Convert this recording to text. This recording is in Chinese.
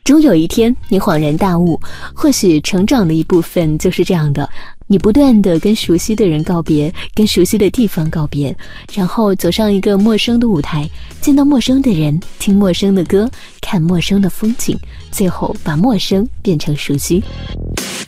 终有一天你恍然大悟，或许成长的一部分就是这样的，你不断地跟熟悉的人告别，跟熟悉的地方告别，然后走上一个陌生的舞台，见到陌生的人，听陌生的歌，看陌生的风景，最后把陌生变成熟悉。